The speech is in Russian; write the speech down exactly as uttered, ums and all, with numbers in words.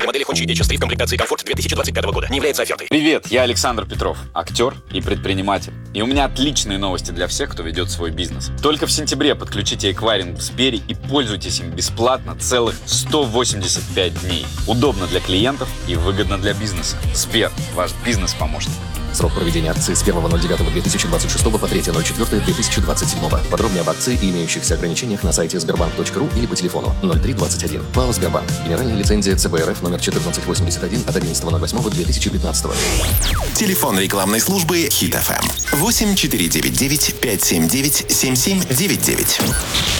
Модели Honda эйч эс три в комплектации Комфорт две тысячи двадцать пятого года не является офертой. Привет, я Александр Петров, актер и предприниматель. И у меня отличные новости для всех, кто ведет свой бизнес. Только в сентябре подключите эквайринг в Сбере и пользуйтесь им бесплатно целых сто восемьдесят пять дней. Удобно для клиентов и выгодно для бизнеса. Сбер, ваш бизнес-помощник. Срок проведения акции с первого ноль девятого две тысячи двадцать шестого по третьего ноль четвёртого две тысячи двадцать седьмого. Подробнее об акции и имеющихся ограничениях на сайте сбербанк точка ру или по телефону ноль три двадцать один. ПАО «Сбербанк». Генеральная лицензия ЦБ РФ номер четырнадцать восемьдесят один от одиннадцатого ноль восьмого две тысячи пятнадцатого. Телефон рекламной службы Хит эф эм восемь четыре девять девять пять семь девять семь семь девять девять.